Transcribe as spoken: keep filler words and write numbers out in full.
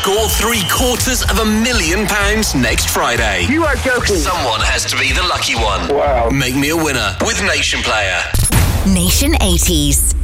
Score three quarters of a million pounds next Friday. You are joking. Someone has to be the lucky one. Wow. Make me a winner with Nation Player. Nation eighties.